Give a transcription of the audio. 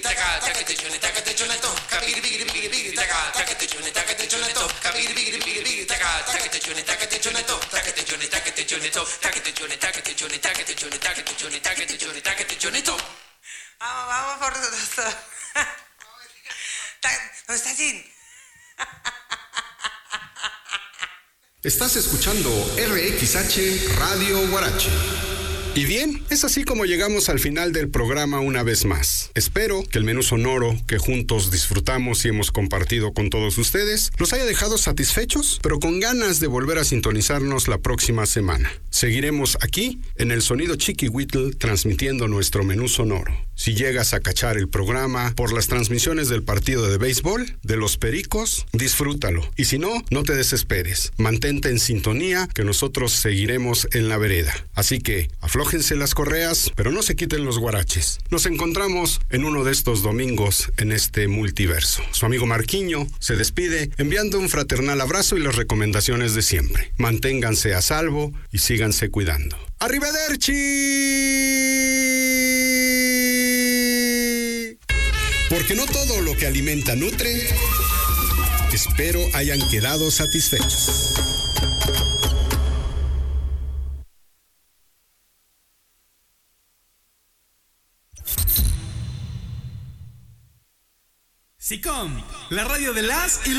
Vamos por todo. ¿Dónde está Jin? Estás escuchando RXH Radio Huarache. Y bien, es así como llegamos al final del programa una vez más. Espero que el menú sonoro que juntos disfrutamos y hemos compartido con todos ustedes los haya dejado satisfechos, pero con ganas de volver a sintonizarnos la próxima semana. Seguiremos aquí en el Sonido Chiquihuitl transmitiendo nuestro menú sonoro. Si llegas a cachar el programa por las transmisiones del partido de béisbol, de los Pericos, disfrútalo. Y si no, no te desesperes. Mantente en sintonía que nosotros seguiremos en la vereda. Así que aflójense las correas, pero no se quiten los guaraches. Nos encontramos en uno de estos domingos en este multiverso. Su amigo Marquiño se despide enviando un fraternal abrazo y las recomendaciones de siempre. Manténganse a salvo y síganse cuidando. ¡Arrivederci! Porque no todo lo que alimenta nutre. Espero hayan quedado satisfechos. SICOM, la radio de las y